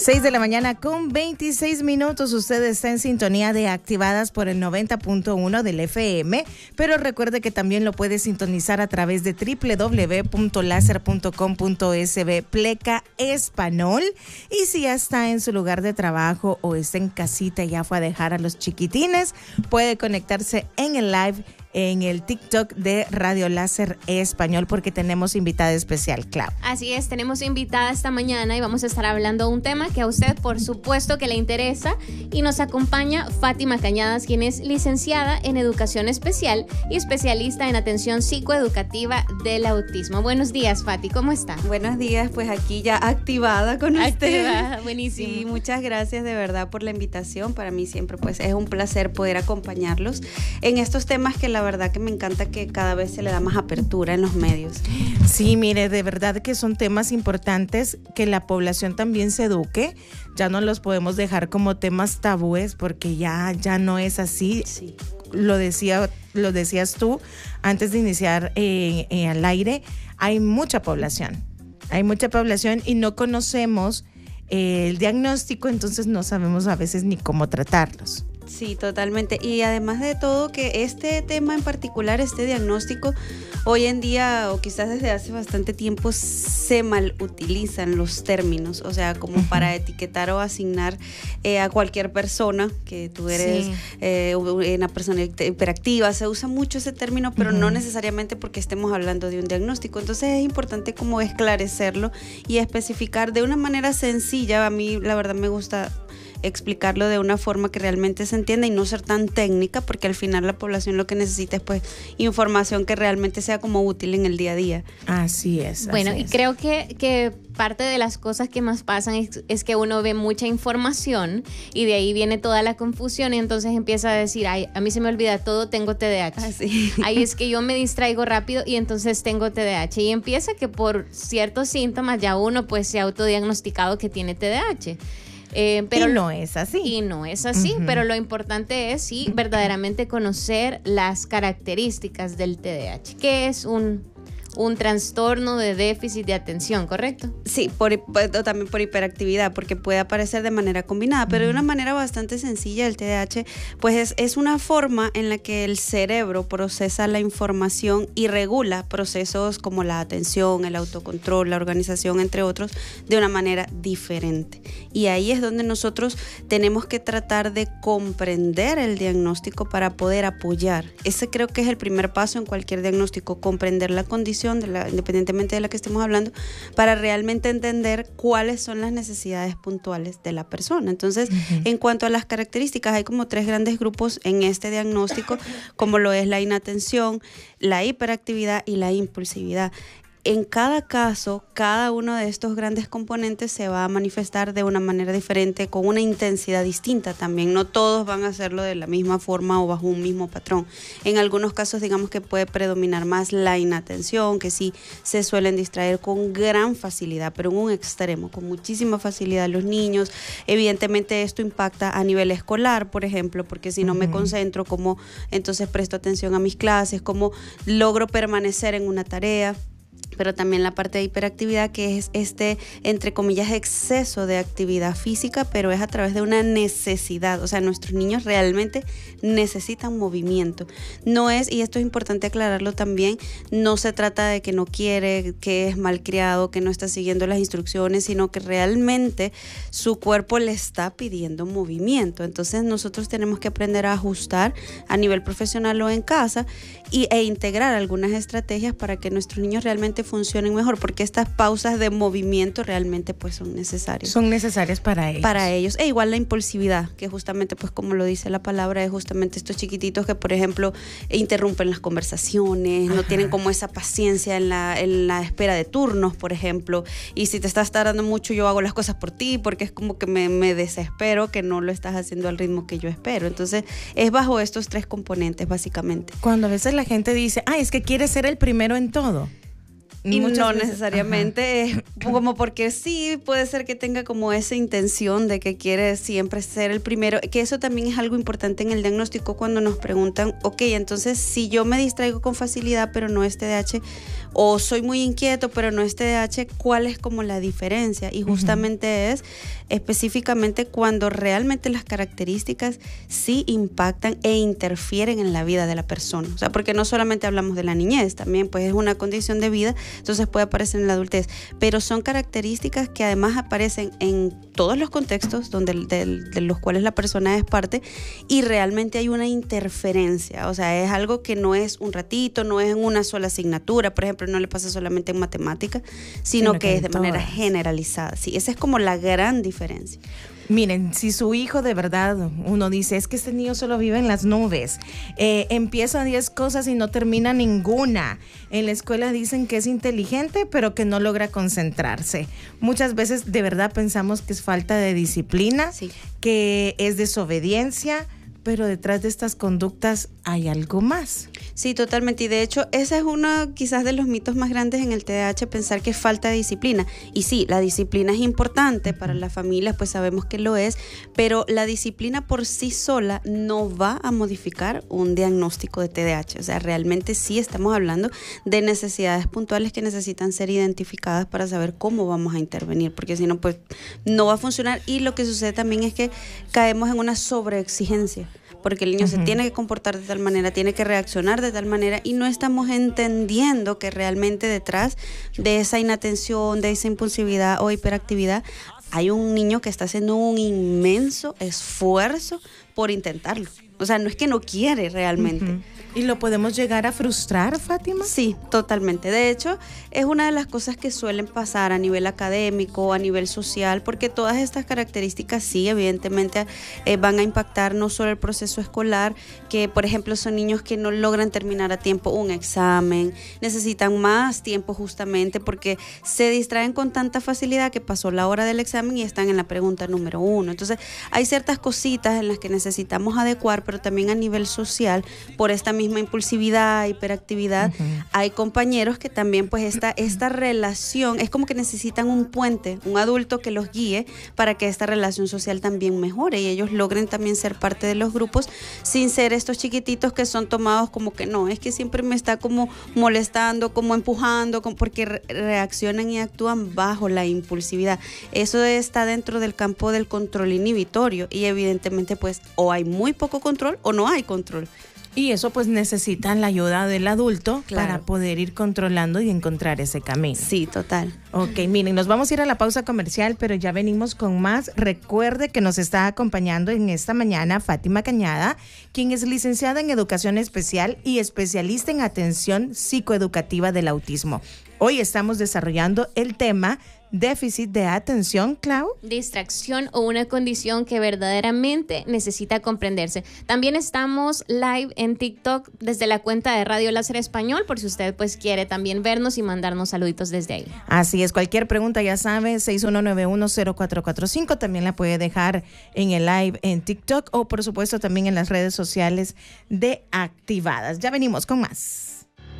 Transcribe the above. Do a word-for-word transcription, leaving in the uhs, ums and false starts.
seis de la mañana con veintiséis minutos. Usted está en sintonía de Activadas por el noventa punto uno del F M, pero recuerde que también lo puede sintonizar a través de doble u doble u doble u punto láser punto com punto es be pleca español. Y si ya está en su lugar de trabajo o está en casita y ya fue a dejar a los chiquitines, puede conectarse en el live en el TikTok de Radio Láser Español, porque tenemos invitada especial, Clau. Así es, tenemos invitada esta mañana y vamos a estar hablando de un tema que a usted por supuesto que le interesa, y nos acompaña Fátima Cañadas, quien es licenciada en Educación Especial y especialista en atención psicoeducativa del autismo. Buenos días, Fati, ¿cómo está? Buenos días, pues aquí ya activada con usted. Activada, buenísimo. Sí, muchas gracias de verdad por la invitación. Para mí siempre pues es un placer poder acompañarlos en estos temas que la verdad que me encanta que cada vez se le da más apertura en los medios. Sí, mire, de verdad que son temas importantes, que la población también se eduque. Ya no los podemos dejar como temas tabúes, porque ya, ya no es así. Sí. Lo decía, lo decías tú antes de iniciar eh, eh, al aire. Hay mucha población, hay mucha población y no conocemos eh, el diagnóstico, entonces no sabemos a veces ni cómo tratarlos. Sí, totalmente. Y además de todo, que este tema en particular, este diagnóstico, hoy en día, o quizás desde hace bastante tiempo, se mal utilizan los términos, o sea, como uh-huh. para etiquetar o asignar eh, a cualquier persona, que tú eres sí. eh, una persona hiperactiva. Se usa mucho ese término, pero uh-huh. no necesariamente porque estemos hablando de un diagnóstico. Entonces es importante como esclarecerlo y especificar de una manera sencilla. A mí la verdad me gusta explicarlo de una forma que realmente se entienda y no ser tan técnica, porque al final la población lo que necesita es pues información que realmente sea como útil en el día a día. Así es. Bueno, así y es. creo que, que parte de las cosas que más pasan es, es que uno ve mucha información y de ahí viene toda la confusión, y entonces empieza a decir, ay, a mí se me olvida todo, tengo T D A H. Ah, sí. Ahí es que yo me distraigo rápido y entonces tengo T D A H. Y empieza que por ciertos síntomas ya uno pues se ha autodiagnosticado que tiene T D A H. Eh, pero y no es así. Y no es así, uh-huh. pero lo importante es sí verdaderamente conocer las características del T D A H, que es un, un trastorno de déficit de atención, ¿correcto? Sí, por, o también por hiperactividad, porque puede aparecer de manera combinada, pero de una manera bastante sencilla. El T D A H pues es, es una forma en la que el cerebro procesa la información y regula procesos como la atención, el autocontrol, la organización, entre otros, de una manera diferente. Y ahí es donde nosotros tenemos que tratar de comprender el diagnóstico para poder apoyar. Ese creo que es el primer paso en cualquier diagnóstico, comprender la condición, de la, independientemente de la que estemos hablando, para realmente entender cuáles son las necesidades puntuales de la persona. Entonces, uh-huh. en cuanto a las características, hay como tres grandes grupos en este diagnóstico, como lo es la inatención, la hiperactividad y la impulsividad. En cada caso, cada uno de estos grandes componentes se va a manifestar de una manera diferente, con una intensidad distinta también. No todos van a hacerlo de la misma forma o bajo un mismo patrón. En algunos casos, digamos que puede predominar más la inatención, que sí se suelen distraer con gran facilidad, pero en un extremo, con muchísima facilidad los niños. Evidentemente esto impacta a nivel escolar, por ejemplo, porque si no me concentro, ¿cómo entonces presto atención a mis clases? ¿Cómo logro permanecer en una tarea? Pero también la parte de hiperactividad, que es este, entre comillas, exceso de actividad física, pero es a través de una necesidad. O sea, nuestros niños realmente necesitan movimiento. No es, y esto es importante aclararlo también, no se trata de que no quiere, que es malcriado, que no está siguiendo las instrucciones, sino que realmente su cuerpo le está pidiendo movimiento. Entonces nosotros tenemos que aprender a ajustar a nivel profesional o en casa y, e integrar algunas estrategias para que nuestros niños realmente funcionen mejor, porque estas pausas de movimiento realmente pues son necesarias. Son necesarias para ellos. Para ellos. E igual la impulsividad, que justamente pues como lo dice la palabra, es justamente estos chiquititos que por ejemplo interrumpen las conversaciones, Ajá. no tienen como esa paciencia en la, en la espera de turnos, por ejemplo, y si te estás tardando mucho yo hago las cosas por ti, porque es como que me, me desespero que no lo estás haciendo al ritmo que yo espero. Entonces es bajo estos tres componentes básicamente. Cuando a veces la gente dice, ah, es que quiere ser el primero en todo. Y no veces, necesariamente es como porque sí puede ser que tenga como esa intención de que quiere siempre ser el primero, que eso también es algo importante en el diagnóstico cuando nos preguntan, ok, entonces si yo me distraigo con facilidad pero no es T D A H, o soy muy inquieto pero no es T D A H, ¿cuál es como la diferencia? Y justamente uh-huh. es específicamente cuando realmente las características sí impactan e interfieren en la vida de la persona, o sea, porque no solamente hablamos de la niñez, también pues es una condición de vida, entonces puede aparecer en la adultez, pero son características que además aparecen en todos los contextos donde, de, de los cuales la persona es parte y realmente hay una interferencia, o sea, es algo que no es un ratito, no es en una sola asignatura, por ejemplo, no le pasa solamente en matemáticas, sino, sino que, que es de todas. Manera generalizada, sí, esa es como la gran diferencia. Miren, si su hijo de verdad, uno dice, es que este niño solo vive en las nubes, eh, empieza diez cosas y no termina ninguna. En la escuela dicen que es inteligente, pero que no logra concentrarse. Muchas veces de verdad pensamos que es falta de disciplina, sí. que es desobediencia, pero detrás de estas conductas hay algo más. Sí, totalmente. Y de hecho, ese es uno quizás de los mitos más grandes en el T D A H, pensar que falta de disciplina. Y sí, la disciplina es importante para las familias, pues sabemos que lo es, pero la disciplina por sí sola no va a modificar un diagnóstico de T D A H. O sea, realmente sí estamos hablando de necesidades puntuales que necesitan ser identificadas para saber cómo vamos a intervenir, porque si no, pues no va a funcionar. Y lo que sucede también es que caemos en una sobreexigencia, porque el niño uh-huh. se tiene que comportar de tal manera, tiene que reaccionar de tal manera y no estamos entendiendo que realmente detrás de esa inatención, de esa impulsividad o hiperactividad, hay un niño que está haciendo un inmenso esfuerzo por intentarlo. O sea, no es que no quiere realmente. Uh-huh. ¿Y lo podemos llegar a frustrar, Fátima? Sí, totalmente. De hecho, es una de las cosas que suelen pasar a nivel académico, a nivel social, porque todas estas características sí, evidentemente, eh, van a impactar no solo el proceso escolar, que por ejemplo son niños que no logran terminar a tiempo un examen, necesitan más tiempo justamente porque se distraen con tanta facilidad que pasó la hora del examen y están en la pregunta número uno. Entonces, hay ciertas cositas en las que necesitamos adecuar, pero también a nivel social, por esta misma impulsividad, hiperactividad, uh-huh. hay compañeros que también pues esta, esta relación es como que necesitan un puente, un adulto que los guíe para que esta relación social también mejore y ellos logren también ser parte de los grupos sin ser estos chiquititos que son tomados como que no, es que siempre me está como molestando, como empujando, como porque re- reaccionan y actúan bajo la impulsividad. Eso está dentro del campo del control inhibitorio y evidentemente pues o hay muy poco control o no hay control. Y eso pues necesitan la ayuda del adulto claro. para poder ir controlando y encontrar ese camino. Sí, total. Ok, miren, nos vamos a ir a la pausa comercial, pero ya venimos con más. Recuerde que nos está acompañando en esta mañana Fátima Cañada, quien es licenciada en Educación Especial y especialista en atención psicoeducativa del autismo. Hoy estamos desarrollando el tema déficit de atención, Clau. Distracción o una condición que verdaderamente necesita comprenderse. También estamos live en TikTok desde la cuenta de Radio Láser Español, por si usted pues quiere también vernos y mandarnos saluditos desde ahí. Así es, cualquier pregunta ya sabe, seis uno nueve uno cero cuatro cuatro cinco, también la puede dejar en el live en TikTok o por supuesto también en las redes sociales de Activadas. Ya venimos con más.